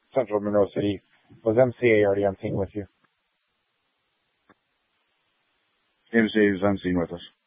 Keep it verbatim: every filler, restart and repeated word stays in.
Central Monroe City. Was M C A already on scene with you? M C A was on scene with us.